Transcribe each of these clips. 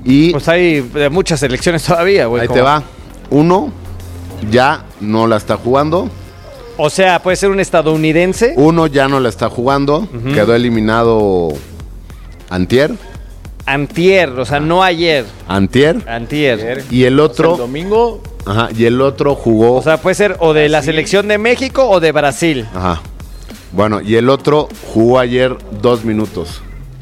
Y pues hay muchas selecciones todavía, güey. ahí te va. Uno ya no la está jugando. O sea, puede ser un estadounidense. Uno ya no la está jugando. Quedó eliminado antier. Antier, o sea, no ayer. Antier. Y el otro... O sea, el domingo. Ajá, y el otro jugó... O sea, puede ser o de la selección de México o de Brasil. Ajá. Bueno, y el otro jugó ayer 2 minutos.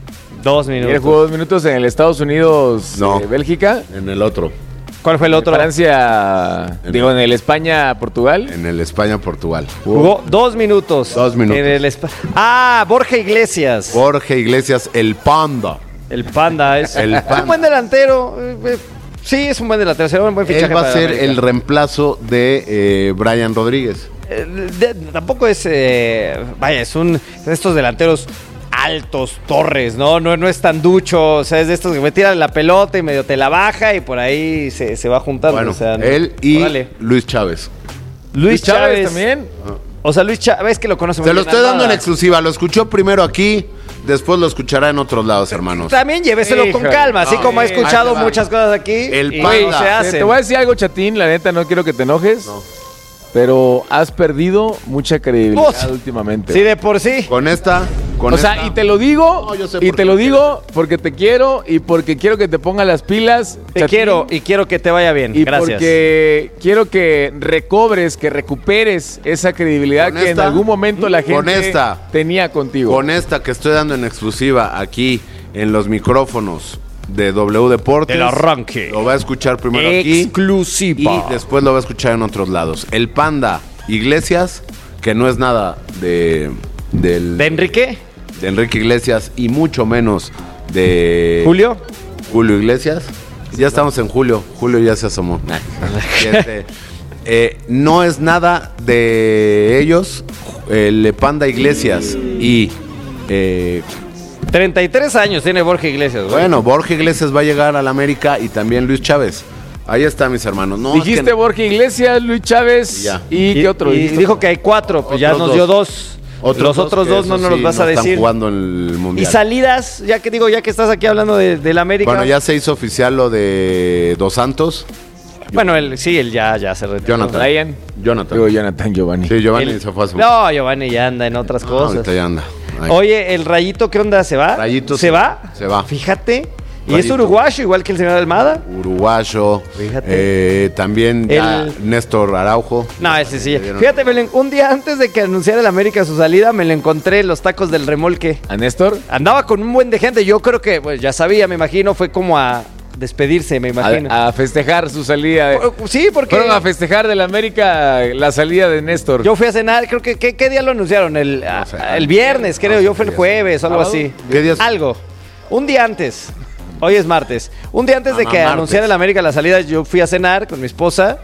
2 Ayer minutos. jugó 2 minutos en el Estados Unidos, No. Bélgica. En el otro. ¿Cuál fue el otro? Francia, digo, en el España-Portugal. En el España-Portugal. Jugó 2 minutos. 2 minutos. En el Borja Iglesias. Jorge Iglesias, el Panda. El Panda es El Panda. un buen delantero. Sí, es un buen delantero. Será un buen fichaje. Él va a para ser América. el reemplazo de Brian Rodríguez. Tampoco es. Vaya, es un. Estos delanteros altos, Torres, ¿no? No es tan ducho. O sea, es de estos que me tiran la pelota y medio te la baja y por ahí se va juntando. Bueno, o sea, él y órale. Luis Chávez. Luis Chávez también. O sea, Luis Chávez que lo conoce muy Se lo bien. estoy dando en Almada. exclusiva. Lo escuchó primero aquí, después lo escuchará en otros lados, hermanos. También lléveselo con Híjole. calma, así como ha escuchado ahí te va. muchas cosas aquí. El y Panda. no se hacen. Te voy a decir algo, Chatín, la neta, no quiero que te enojes. Pero has perdido mucha credibilidad Uf. últimamente. Sí, de por sí. Con esta... O sea, y te lo digo, No, yo sé y por te qué lo lo digo porque te quiero y porque quiero que te pongas las pilas. Te Chatín, quiero y quiero que te vaya bien. y Gracias. porque quiero que recobres, que recuperes esa credibilidad Con que en esta, algún momento la gente con esta, tenía contigo. Con esta que estoy dando en exclusiva aquí en los micrófonos de W Deportes. El arranque. Lo va a escuchar primero aquí. Exclusiva. Y después lo va a escuchar en otros lados. El Panda Iglesias, que no es nada ¿De Enrique? de Enrique Iglesias y mucho menos de ¿Julio? Julio Iglesias. Ya estamos en julio. Julio ya se asomó. No es nada de ellos. El Panda Iglesias y 33 años tiene Borja Iglesias, güey. bueno, Borja Iglesias va a llegar al América y también Luis Chávez. Ahí está, mis hermanos. No, es Dijiste que- Borja Iglesias, Luis Chávez Ya. y ¿qué otro? Y dijiste? dijo que hay 4, pues ya Otros nos dio 2. Los otros que 2 no esos nos los sí vas a están decir. jugando en el Y Mundial. salidas, ya que estás aquí hablando del América. Bueno, ya se hizo oficial lo de Dos Santos. Bueno, él ya se retiró. Jonathan. Digo Jonathan Giovanni. Sí, Giovanni Él- se fue hace No, Giovanni ya anda en otras cosas. ahorita ya anda. Ahí. Oye, ¿el Rayito qué onda? ¿Se va? Rayito ¿Se se- va? se va. Fíjate. Y es Rayito. uruguayo, igual que el señor Almada. Uruguayo. Fíjate. También ya Néstor Araujo. No, ese sí. Le dieron- Fíjate, un día antes de que anunciara el América su salida, me lo encontré en los tacos del remolque. ¿A Néstor? Andaba con un buen de gente. Yo creo que, pues ya sabía, me imagino, fue como a despedirse, me imagino. A festejar su salida. Sí, porque Fueron a festejar del América la salida de Néstor. yo fui a cenar, creo que, ¿qué día lo anunciaron? El viernes, creo, yo fui el jueves o algo así. ¿Qué días? Algo. Un día antes. Hoy es martes. Un día antes de que martes. anunciara el América la salida, yo fui a cenar con mi esposa.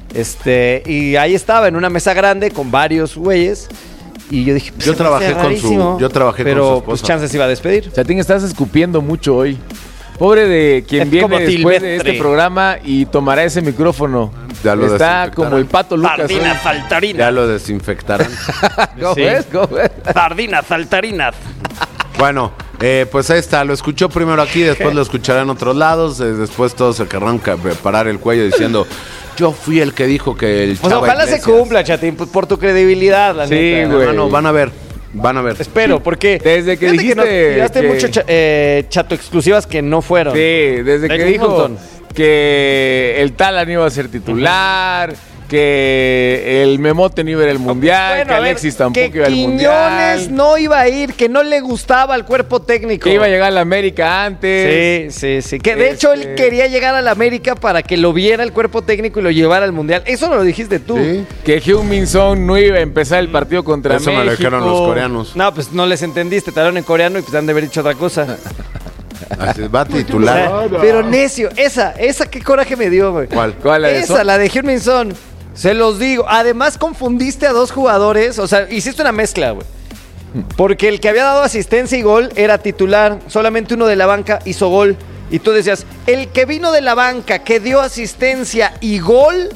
Y ahí estaba en una mesa grande con varios güeyes. Y yo dije, Yo se me trabajé hace con su- rarísimo, yo trabajé con pero su esposa. pues chances iba a despedir. Chatín, estás escupiendo mucho hoy. Pobre de quien Es viene como después Silvestre. de este programa y tomará ese micrófono. Ya lo Está desinfectarán. como el Pato Lucas. Sardina, hoy. saltarina. Ya lo desinfectarán. ¿Cómo Sí. ves? ¿Cómo ves? Sardina, saltarina. Bueno, pues ahí está. Lo escuchó primero aquí, después lo escuchará en otros lados. Después todos se querrán parar el cuello diciendo: yo fui el que dijo que el Pues Chava ojalá se Iglesias". cumpla, Chatín, pues, por tu credibilidad, la Sí, neta. güey. Hermano, van a ver. Van a ver. Espero, porque Desde que fíjate dijiste nos tiraste que- mucho chato exclusivas que no fueron. Sí, desde que Un dijo montón. que el Talan iba a ser titular, que el Memote no iba a ir al Mundial, Bueno, que a ver, Alexis tampoco que iba al Quiñones Mundial, no iba a ir, que no le gustaba al cuerpo técnico. que iba a llegar a la América antes. Sí. Que de hecho él quería llegar a la América para que lo viera el cuerpo técnico y lo llevara al Mundial. Eso no lo dijiste tú. Sí. Que Heung-min Son no iba a empezar el partido contra Eso me México. lo dijeron los coreanos. No, pues no les entendiste, te hablaron en coreano y pues han de haber dicho otra cosa. Así, va a O sea, titular. pero necio, esa qué coraje me dio, güey. ¿Cuál? ¿Cuál la de Esa, Son? la de Heung-min Son. Se los digo. Además, confundiste a dos jugadores. O sea, hiciste una mezcla, güey. Porque el que había dado asistencia y gol era titular. Solamente uno de la banca hizo gol. Y tú decías, el que vino de la banca, que dio asistencia y gol,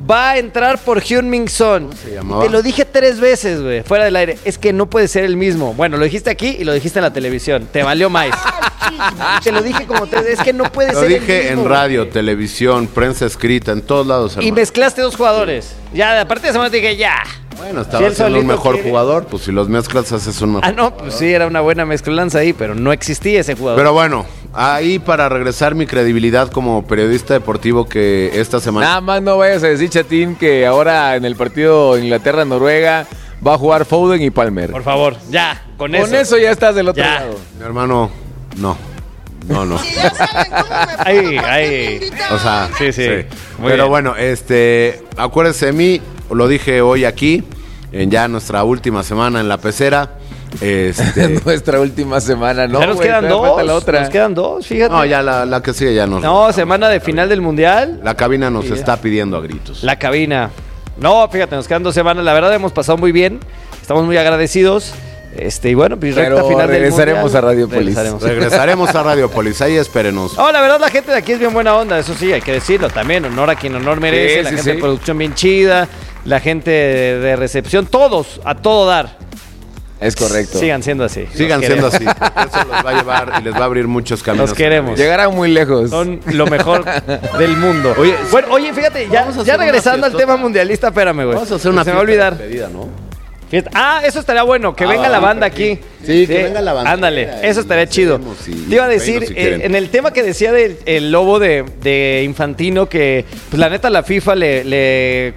va a entrar por Heung-min Son. se llamaba? Te lo dije 3 veces, güey, fuera del aire. Es que no puede ser el mismo. Bueno, lo dijiste aquí y lo dijiste en la televisión. Te valió más. Te lo dije como 3 veces. Es que no puede Lo ser el dije mismo, en radio, güey. televisión, prensa escrita, en todos lados, Y hermano. mezclaste 2 jugadores. Ya, aparte de esa semana te dije, ya. Bueno, Si estaba él siendo un solito mejor quiere. jugador, pues si los mezclas haces un mejor. Ah, no, pues sí, era una buena mezclanza ahí, pero no existía ese jugador. Pero bueno, ahí para regresar mi credibilidad como periodista deportivo que esta semana... Nada más no vayas a decir, Chatín, que ahora en el partido Inglaterra-Noruega va a jugar Foden y Palmer. Por favor, ya, con eso. Con eso ya estás del otro Ya. lado. Mi hermano, no. No. Si ya saben cómo me pongo, Ay, ¿por qué ay. me invitan? O sea, Sí, sí. Muy Pero bien. bueno, acuérdense de mí, lo dije hoy aquí, en ya nuestra última semana en la pecera. Nuestra última semana, ¿no? ya nos güey, quedan todavía falta 2. la otra. Nos quedan 2, fíjate. No, ya la que sigue ya nos... No, semana de final del Mundial. La cabina nos está pidiendo a gritos. La cabina. No, fíjate, nos quedan 2 semanas. La verdad hemos pasado muy bien. Estamos muy agradecidos. Y bueno, pues recta Pero final del regresaremos Mundial. a Radiopolis. Regresaremos. Regresaremos a Radiopolis, ahí espérenos. No, la verdad la gente de aquí es bien buena onda, eso sí, hay que decirlo también, honor a quien honor merece, Sí, la sí, gente sí. de producción bien chida, la gente de recepción, todos, a todo dar. Es correcto. Sigan siendo así. Sigan Los siendo queremos. así, porque eso los va a llevar y les va a abrir muchos caminos. Los queremos. Llegarán muy lejos. Son lo mejor del mundo. Oye, fíjate, ya, Vamos a ya hacer regresando una al fiestota. tema mundialista, espérame, güey. Vamos a hacer una Se me va a fiesta de olvidar. despedida, ¿no? Eso estaría bueno, que venga la banda aquí. Sí, que venga la banda. Ándale, eso estaría chido. hacemos y Te iba a ahí decir, si quieren. en el tema que decía del el lobo de Infantino, que pues la neta la FIFA le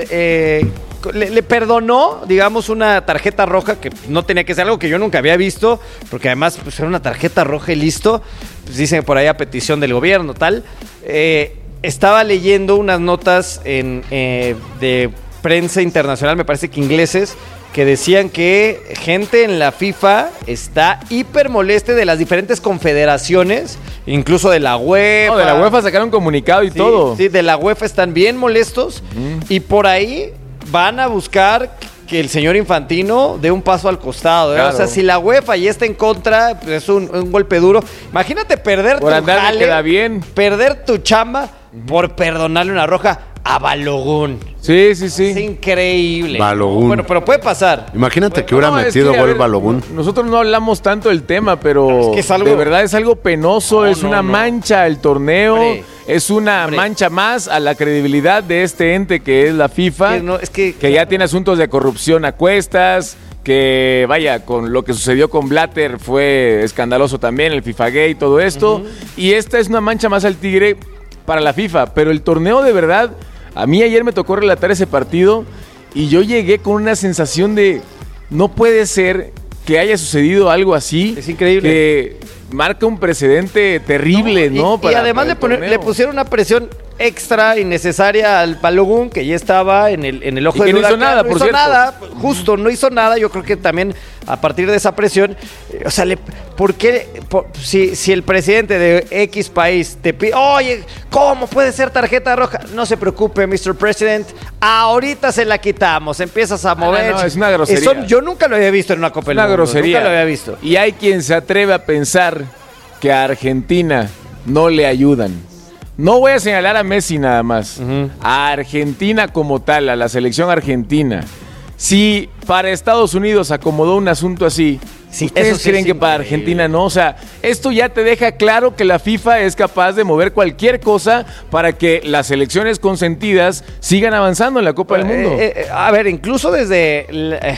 perdonó, digamos, una tarjeta roja que no tenía que ser algo que yo nunca había visto, porque además pues, era una tarjeta roja y listo. Pues dicen por ahí a petición del gobierno, tal. Estaba leyendo unas notas de prensa internacional, me parece que ingleses, que decían que gente en la FIFA está hiper moleste de las diferentes confederaciones, incluso de la UEFA. No, de la UEFA sacaron un comunicado y Sí, todo. Sí, de la UEFA están bien molestos y por ahí van a buscar que el señor Infantino dé un paso al costado. ¿eh? Claro. O sea, si la UEFA ya está en contra, pues es un golpe duro. Imagínate perder Por tu andar me jale, queda bien. perder tu chamba por perdonarle una roja a Balogun. Sí, sí, sí. Es increíble. Balogun. Bueno, pero puede pasar. Imagínate que hubiera No, es metido que, a gol ver, Balogun. Nosotros no hablamos tanto del tema, pero Es que es algo- de verdad es algo penoso, No, es no, una no. mancha el torneo, Hombre. es una Hombre. mancha más a la credibilidad de este ente que es la FIFA, Es que ya tiene asuntos de corrupción a cuestas, que vaya, con lo que sucedió con Blatter fue escandaloso también, el FIFA Gate y todo esto, y esta es una mancha más al tigre para la FIFA, pero el torneo de verdad, a mí ayer me tocó relatar ese partido y yo llegué con una sensación de no puede ser que haya sucedido algo así. Es increíble. Que marca un precedente terrible, ¿no? Y además le torneo. pusieron una presión extra innecesaria al Balogun, que ya estaba en el ojo Y que del no hizo huracán. nada, No por hizo cierto. nada, justo, no hizo nada. Yo creo que también a partir de esa presión, o sea, ¿por qué? Si el presidente de X país te pide, oye, ¿cómo puede ser tarjeta roja? No se preocupe, Mr. President, ahorita se la quitamos, empiezas a mover. no, es una grosería. Yo nunca lo había visto en una Copa del Una Mundo, grosería. Nunca lo había visto. Y hay quien se atreve a pensar que a Argentina no le ayudan. No voy a señalar a Messi nada más. A Argentina como tal, a la selección argentina. Si para Estados Unidos acomodó un asunto así, Sí, ¿ustedes eso sí creen es que para increíble. Argentina no? O sea, esto ya te deja claro que la FIFA es capaz de mover cualquier cosa para que las selecciones consentidas sigan avanzando en la Copa del Mundo. A ver, incluso desde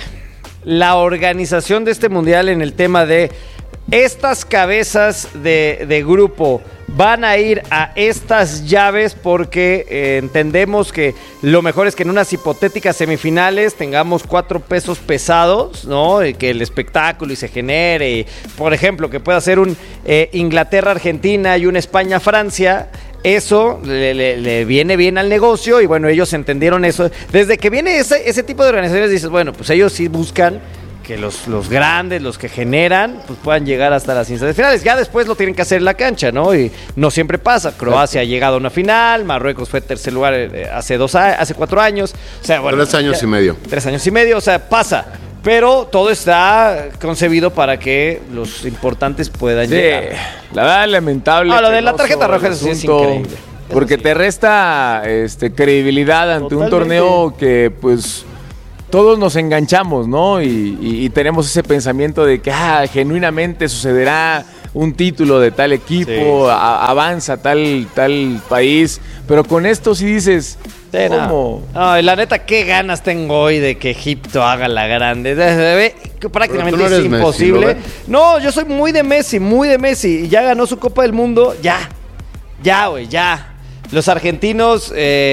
la organización de este mundial en el tema de estas cabezas de grupo van a ir a estas llaves porque entendemos que lo mejor es que en unas hipotéticas semifinales tengamos 4 pesos pesados, ¿no? Y que el espectáculo y se genere, y, por ejemplo, que pueda ser un Inglaterra-Argentina y un España-Francia. Eso le viene bien al negocio y bueno, ellos entendieron eso. Desde que viene ese tipo de organizaciones dices, bueno, pues ellos sí buscan que los grandes, los que generan, pues puedan llegar hasta las instancias finales. Ya después lo tienen que hacer en la cancha, ¿no? Y no siempre pasa. Croacia ha llegado a una final, Marruecos fue tercer lugar hace 4 años. O sea, bueno, 3 años y medio. 3 años y medio, o sea, pasa. Pero todo está concebido para que los importantes puedan Sí, llegar. la verdad lamentable. Ah, lo de la penoso tarjeta roja el eso sí es asunto. increíble. porque sí. te resta credibilidad ante un Totalmente. torneo que pues todos nos enganchamos, ¿no? Y tenemos ese pensamiento de que genuinamente sucederá un título de tal equipo, Sí. avanza tal país, pero con esto sí dices, Sí, ¿cómo? No, la neta, qué ganas tengo hoy de que Egipto haga la grande. Que prácticamente Pero tú no es eres imposible. Messi, No, yo soy muy de Messi. Y ya ganó su Copa del Mundo. Ya, güey, ya. Los argentinos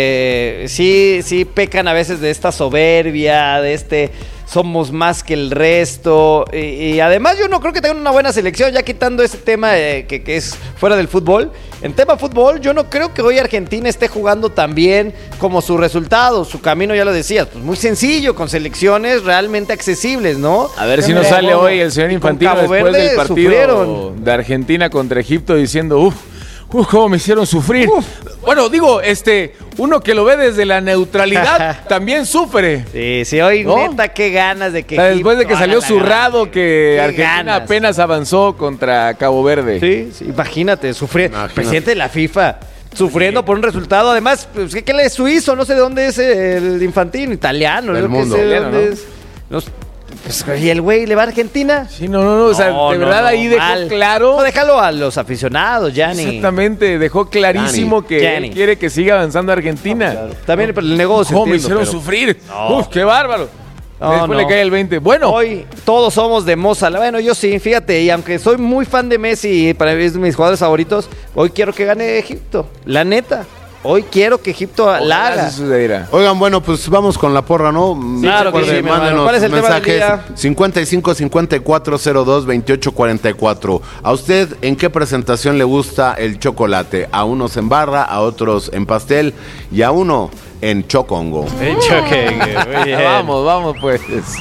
sí pecan a veces de esta soberbia, de somos más que el resto. Y además yo no creo que tengan una buena selección, ya quitando ese tema que es fuera del fútbol. En tema fútbol, yo no creo que hoy Argentina esté jugando tan bien como su resultado. Su camino, ya lo decías, pues muy sencillo, con selecciones realmente accesibles, ¿no? A ver si nos sale hoy el señor Y con Infantino Cabo después Verde del partido sufrieron. de Argentina contra Egipto diciendo, uf, cómo me hicieron sufrir. Bueno, digo, uno que lo ve desde la neutralidad también sufre. Sí, hoy ¿No? neta, qué ganas de que Después de Egipto que salió haga la zurrado grande. que Qué Argentina ganas. apenas avanzó contra Cabo Verde. Sí, imagínate, Imagínate. presidente de la FIFA, sufriendo por un resultado. Además, pues, ¿qué le es suizo? No sé de dónde es el Infantino, italiano. Del yo qué mundo. sé de Italiano, dónde ¿no? es. Pues, ¿y el güey le va a Argentina? Sí, no, o sea, de verdad ahí dejó mal. claro. No, déjalo a los aficionados, Gianni. Exactamente, dejó clarísimo que Gianni. él quiere que siga avanzando Argentina. Claro. También por el negocio. ¿Cómo me entiendo, hicieron pero sufrir? No. Uf, qué bárbaro. No, Después no. le cae el 20. Bueno, Hoy todos somos de Mozart. Bueno, yo sí, fíjate, y aunque soy muy fan de Messi y para mí es de mis jugadores favoritos, hoy quiero que gane Egipto. La neta. Hoy quiero que Egipto la ojalá haga. sí sucediera. Oigan, bueno, pues vamos con la porra, ¿no? Claro que sí, mi hermano. Mándenos ¿Cuál es el tema del mensajes día? 55 54 02 28 44. ¿A usted en qué presentación le gusta el chocolate? A unos en barra, a otros en pastel y a uno en chocongo. Muy bien. Vamos pues.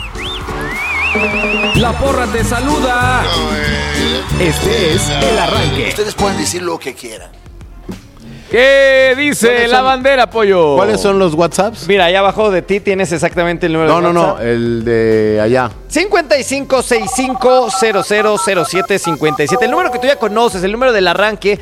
La porra te saluda. Este es el arranque. Ustedes pueden decir lo que quieran. ¿Qué dice ¿Cuáles la son- bandera, pollo? ¿Cuáles son los WhatsApps? Mira, allá abajo de ti tienes exactamente el número de No, WhatsApp. el de allá. 5565000757. El número que tú ya conoces, el número del arranque,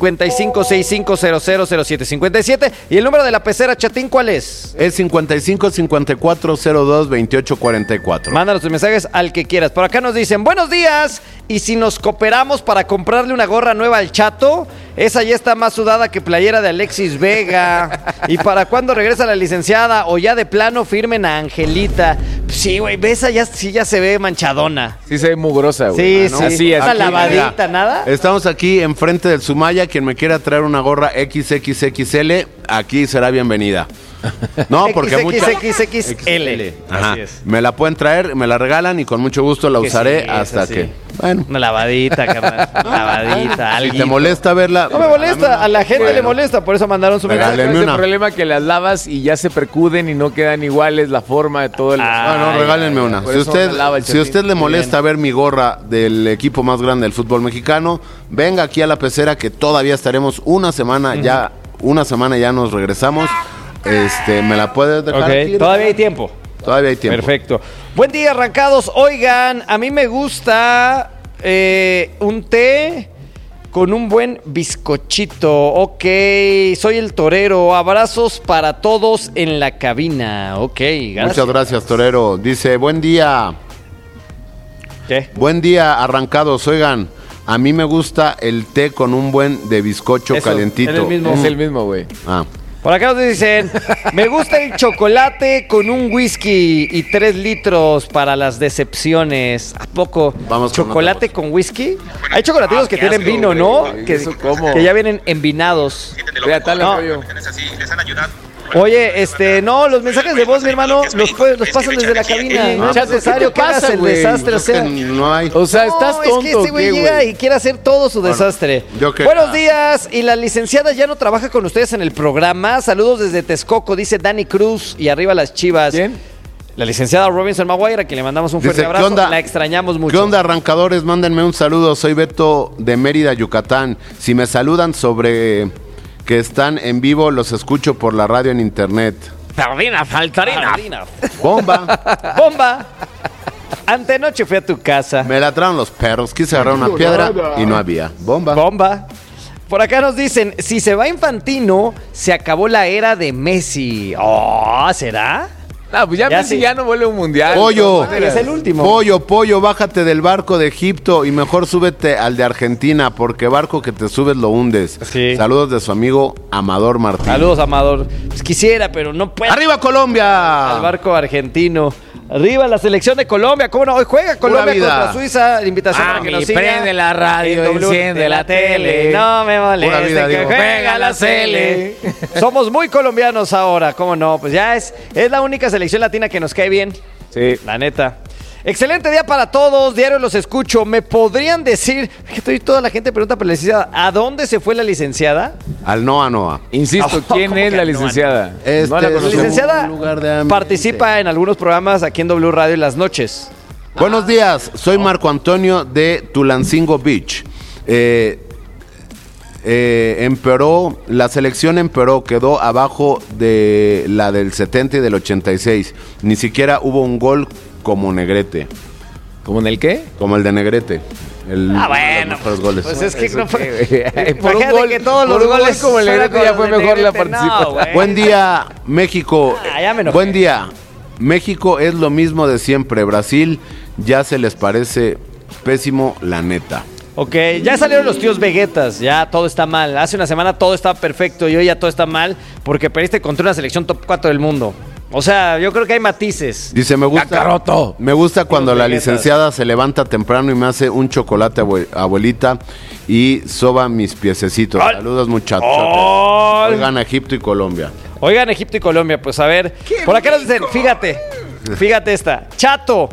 5565000757. Y el número de la pecera, chatín, ¿cuál es? Es 55 54 02 28 44. Mándanos tus mensajes al que quieras. Por acá nos dicen, buenos días. Y si nos cooperamos para comprarle una gorra nueva al Chato, esa ya está más sudada que playera de Alexis Vega. ¿Y para cuándo regresa la licenciada? O ya de plano firmen a Angelita. Sí, güey, esa ya se ve manchadona. Sí se ve mugrosa, güey. Sí, ¿no? sí. Así, Una así. lavadita, Mira, ¿nada? Estamos aquí enfrente del Sumaya. Quien me quiera traer una gorra XXXL, aquí será bienvenida. No, porque XXXL. Ajá. Así es. Me la pueden traer, me la regalan y con mucho gusto la Que usaré sí, hasta esa que. sí. Bueno, Una lavadita, carnal. Lavadita, si alguito. te molesta verla. No me molesta, a la gente le Bueno. molesta, por eso mandaron su mensaje. Regálenme Ese una. problema que las lavas y ya se percuden y no quedan iguales la forma de todo el... Bueno, regálenme una. Por Si eso usted, la lava el si a usted Chatín. le molesta ver mi gorra del equipo más grande del fútbol mexicano, venga aquí a la pecera que todavía estaremos una semana ya nos regresamos. Me la puedes dejar Ok, aquí? todavía hay tiempo. Todavía hay tiempo. Perfecto. Buen día, arrancados. Oigan, a mí me gusta un té con un buen bizcochito. Ok, soy el torero. Abrazos para todos en la cabina. Ok, gracias. Muchas gracias, Torero. Dice, buen día. ¿Qué? Buen día, arrancados. Oigan, a mí me gusta el té con un buen de bizcocho Eso, calentito. es el mismo. Es el mismo, güey. Ah. Por acá nos dicen, me gusta el chocolate con un whisky y 3 litros para las decepciones. ¿A poco? Vamos con ¿Chocolate otra con whisky? Hay chocolatitos que qué tienen asco, vino, güey. ¿no? ¿Eso cómo? Que ya vienen envinados. Vea, tal No. pollo. Oye, no, los mensajes de voz, mi hermano, los pasan desde la cabina. Oye, No es Chato, necesario ¿qué que te hagas pasa, el güey? desastre. O Es que sea, no hay. O sea, ¿estás no, tonto es que este o güey qué, llega güey? y quiere hacer todo su desastre. yo que- Buenos días, y la licenciada ya no trabaja con ustedes en el programa. Saludos desde Texcoco, dice Dani Cruz, y arriba las Chivas. ¿Quién? La licenciada Robinson Maguire, a quien le mandamos un fuerte Dice, abrazo. ¿qué onda? La extrañamos mucho. ¿Qué onda, arrancadores? Mándenme un saludo. Soy Beto de Mérida, Yucatán. Si me saludan sobre que están en vivo, los escucho por la radio en internet. Sardina, faltarina. Bomba. Bomba. Antenoche fui a tu casa. Me ladraron los perros. Quise agarrar una piedra y no había. Bomba. Bomba. Por acá nos dicen, si se va Infantino, se acabó la era de Messi. Oh, ¿será? No, pues ya Messi ya no vuelve a un mundial. Pollo, Es el último. Pollo, bájate del barco de Egipto y mejor súbete al de Argentina, porque barco que te subes lo hundes. Sí. Saludos de su amigo Amador Martín. Saludos, Amador. Pues quisiera, pero no puedo. ¡Arriba Colombia! Al barco argentino. Arriba la selección de Colombia. ¿Cómo no? Hoy juega Colombia vida. contra Suiza. La invitación para que nos siga. Prende la radio, En W, enciende la tele. No me moleste Pura vida, que digo. juega la Cele. Somos muy colombianos ahora. ¿Cómo no? Pues ya es la única selección latina que nos cae bien. Sí. La neta. Excelente día para todos, diario los escucho. ¿Me podrían decir, que toda la gente pregunta por la licenciada, ¿a dónde se fue la licenciada? Al Noa. Insisto, ¿quién ¿Cómo es que la no? licenciada? Este No la es La conocemos. licenciada un lugar de ambiente. participa en algunos programas aquí en W Radio en las noches. Buenos días, soy Marco Antonio de Tulancingo Beach. Empeoró, la selección empeoró, quedó abajo de la del 70 y del 86. Ni siquiera hubo un gol como Negrete, ¿Cómo en el qué? como el de Negrete. Uno de los Bueno, mejores goles. pues es que no fue. Por un Imagínate gol, que todos por los un gol goles como el fueran Negrete ya con fue los de mejor la Negrete. participación. No, güey. Buen día, México. Ya me enojé. Buen día. México es lo mismo de siempre. Brasil ya se les parece pésimo, la neta. Ok, ya salieron los tíos Veguetas, ya todo está mal. Hace una semana todo estaba perfecto y hoy ya todo está mal porque perdiste contra una selección top 4 del mundo. O sea, yo creo que hay matices. Dice, me gusta cuando la Veguetas. licenciada se levanta temprano y me hace un chocolate, abuelita, y soba mis piececitos. ¡Ay! Saludos, muchachos. ¡Ay! Oigan a Egipto y Colombia. Oigan, Egipto y Colombia, pues a ver. Por acá nos dicen, fíjate esta. Chato,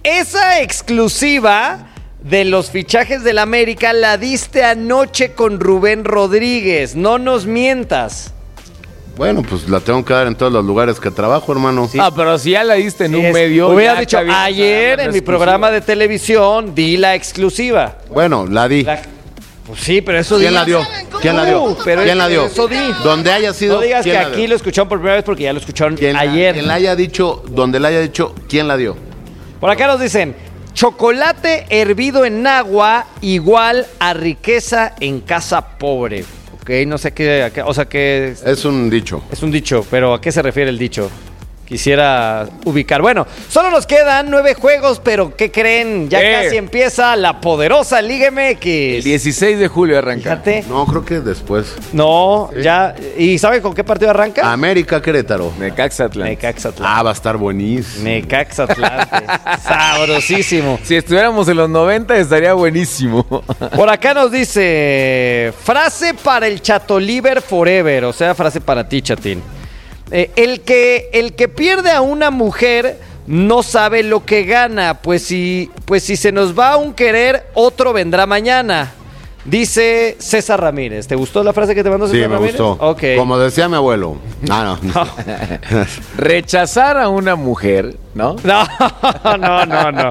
esa exclusiva de los fichajes del América la diste anoche con Rubén Rodríguez. No nos mientas. Bueno, pues la tengo que dar en todos los lugares que trabajo, hermano. Ah, pero si ya la diste en un medio. Hubieras ya dicho, está bien, ayer la en mi exclusiva. programa de televisión di la exclusiva. Bueno, la di. Pues sí, pero eso ¿Quién di. la dio? ¿Quién la dio? Pero ¿Quién la dio? eso di. Donde haya sido. No digas que ¿quién la aquí dio? lo escucharon por primera vez porque ya lo escucharon Quien ayer. Quien la haya dicho, donde la haya dicho, ¿quién la dio? Por acá nos dicen, chocolate hervido en agua igual a riqueza en casa pobre. Ok, no sé qué, o sea que Es un dicho. es un dicho, pero ¿a qué se refiere el dicho? Quisiera ubicar. Bueno, solo nos quedan 9 juegos, pero ¿qué creen? Ya casi empieza la poderosa Liga MX. El 16 de julio arranca. Fíjate. No, creo que después. No, ya. ¿Y saben con qué partido arranca? América Querétaro. Necaxatlán. Necaxatlán. Ah, va a estar buenísimo. Necaxatlán. Sabrosísimo. Si estuviéramos en los 90 estaría buenísimo. Por acá nos dice, frase para el Chatoliver Forever, o sea, frase para ti, Chatín. El que pierde a una mujer no sabe lo que gana, pues si se nos va un querer, otro vendrá mañana. Dice César Ramírez. ¿Te gustó la frase que te mandó Sí, César me Ramírez? gustó. Ok. Como decía mi abuelo. Ah, no. Rechazar a una mujer, ¿no? No.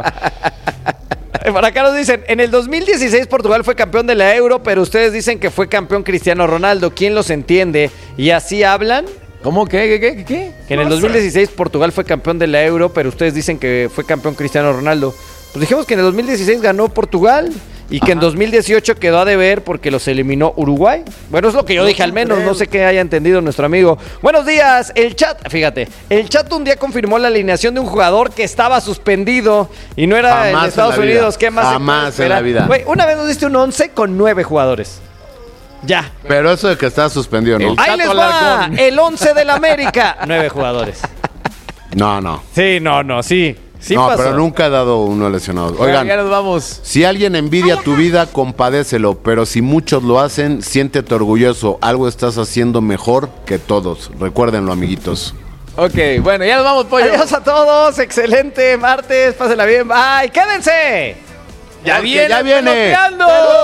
Por acá nos dicen, en el 2016 Portugal fue campeón de la Euro, pero ustedes dicen que fue campeón Cristiano Ronaldo. ¿Quién los entiende? ¿Y así hablan? ¿Cómo? ¿Qué? Que en el 2016 Portugal fue campeón de la Euro, pero ustedes dicen que fue campeón Cristiano Ronaldo. Pues dijimos que en el 2016 ganó Portugal y que en 2018 quedó a deber porque los eliminó Uruguay. Bueno, es lo que yo dije al menos, no sé qué haya entendido nuestro amigo. Buenos días, el chat, fíjate, el chat un día confirmó la alineación de un jugador que estaba suspendido y no era Jamás en en Estados la vida. Unidos. ¿Qué más se Jamás puede en esperar? la vida. Güey, una vez nos diste un 11 con 9 jugadores. Ya. Pero eso de que está suspendido, ¿no? Ahí les va, el 11 del América, 9 jugadores. No. Sí, sí. Sí no, pasó. pero nunca he dado uno lesionado. Oigan, ya Oigan, nos vamos. si alguien envidia tu vida, compadécelo. Pero si muchos lo hacen, siéntete orgulloso. Algo estás haciendo mejor que todos. Recuérdenlo, amiguitos. Ok, bueno, ya nos vamos, pollo. Adiós a todos, excelente martes, pásenla bien, bye, quédense. Ya Porque viene. ya viene. Peloteando.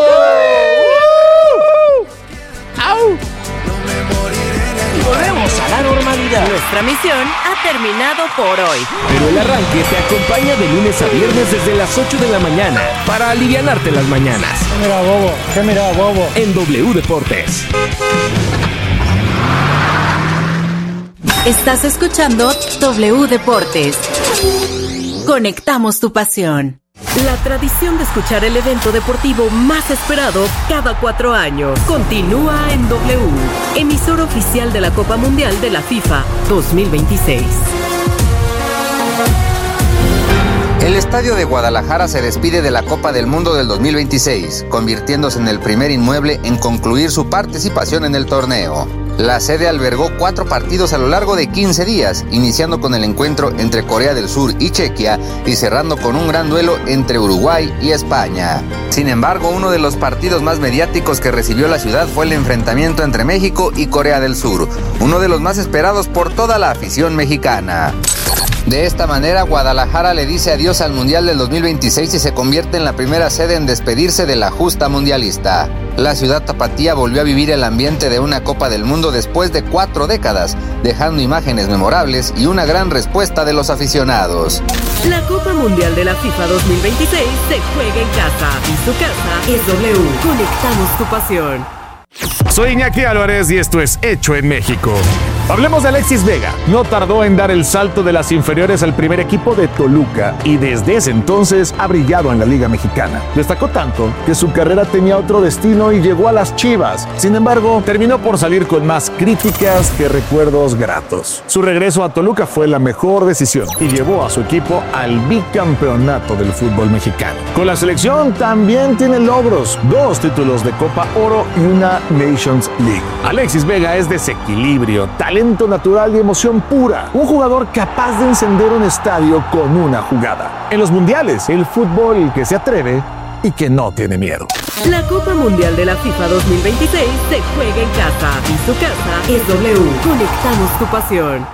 ¡Au! Volvemos a la normalidad. Nuestra misión ha terminado por hoy. Pero el arranque te acompaña de lunes a viernes desde las 8 de la mañana para alivianarte las mañanas. ¿Qué mira, bobo? En W Deportes. Estás escuchando W Deportes. Conectamos tu pasión. La tradición de escuchar el evento deportivo más esperado cada 4 años continúa en W, emisora oficial de la Copa Mundial de la FIFA 2026. El Estadio de Guadalajara se despide de la Copa del Mundo del 2026, convirtiéndose en el primer inmueble en concluir su participación en el torneo. La sede albergó 4 partidos a lo largo de 15 días, iniciando con el encuentro entre Corea del Sur y Chequia y cerrando con un gran duelo entre Uruguay y España. Sin embargo, uno de los partidos más mediáticos que recibió la ciudad fue el enfrentamiento entre México y Corea del Sur, uno de los más esperados por toda la afición mexicana. De esta manera, Guadalajara le dice adiós al Mundial del 2026 y se convierte en la primera sede en despedirse de la justa mundialista. La ciudad tapatía volvió a vivir el ambiente de una Copa del Mundo después de 4 décadas, dejando imágenes memorables y una gran respuesta de los aficionados. La Copa Mundial de la FIFA 2026 se juega en casa y su casa es W. Conectamos tu pasión. Soy Iñaki Álvarez y esto es Hecho en México. Hablemos de Alexis Vega. No tardó en dar el salto de las inferiores al primer equipo de Toluca y desde ese entonces ha brillado en la Liga Mexicana. Destacó tanto que su carrera tenía otro destino y llegó a las Chivas. Sin embargo, terminó por salir con más críticas que recuerdos gratos. Su regreso a Toluca fue la mejor decisión y llevó a su equipo al bicampeonato del fútbol mexicano. Con la selección también tiene logros: 2 títulos de Copa Oro y una Nations League. Alexis Vega es desequilibrio, talento natural y emoción pura. Un jugador capaz de encender un estadio con una jugada. En los mundiales, el fútbol que se atreve y que no tiene miedo. La Copa Mundial de la FIFA 2026 se juega en casa y su casa es W. Conectamos tu pasión.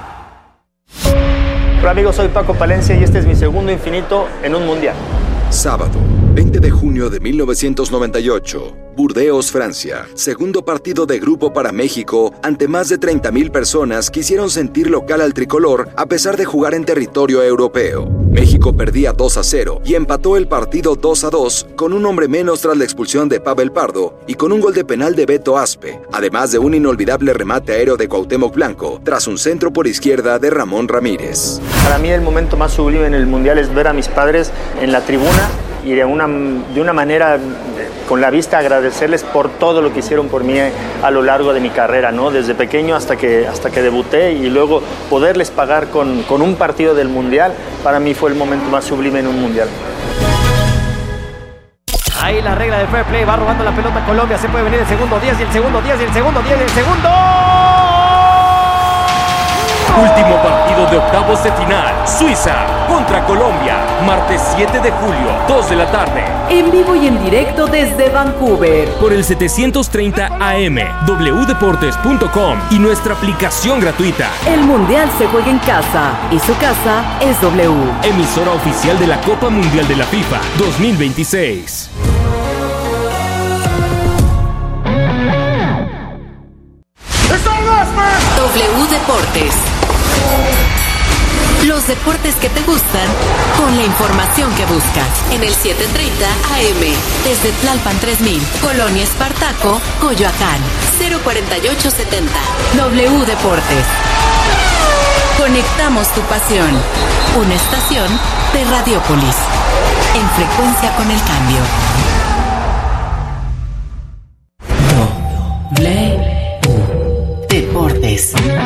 Hola amigos, soy Paco Palencia y este es mi segundo infinito en un mundial. Sábado, 20 de junio de 1998. Burdeos, Francia. Segundo partido de grupo para México ante más de 30,000 personas que hicieron sentir local al tricolor a pesar de jugar en territorio europeo. México perdía 2-0 y empató el partido 2-2 con un hombre menos tras la expulsión de Pavel Pardo y con un gol de penal de Beto Aspe, además de un inolvidable remate aéreo de Cuauhtémoc Blanco tras un centro por izquierda de Ramón Ramírez. Para mí el momento más sublime en el mundial es ver a mis padres en la tribuna y de una manera con la vista agradecerles por todo lo que hicieron por mí a lo largo de mi carrera, ¿no? Desde pequeño hasta que debuté y luego poderles pagar con un partido del mundial, para mí fue el momento más sublime en un mundial. Ahí la regla del fair play, va robando la pelota Colombia, se puede venir el segundo 10 y el segundo 10 y el segundo 10 y el segundo. Último partido de octavos de final. Suiza contra Colombia. Martes 7 de julio, 2 de la tarde. En vivo y en directo desde Vancouver. Por el 730 AM, wdeportes.com y nuestra aplicación gratuita. El Mundial se juega en casa y su casa es W. Emisora oficial de la Copa Mundial de la FIFA 2026. W Deportes. Los deportes que te gustan con la información que buscas. En el 730 AM, desde Tlalpan 3000, Colonia Espartaco, Coyoacán, 04870. W Deportes. Conectamos tu pasión. Una estación de Radiópolis. En frecuencia con el cambio. W Deportes.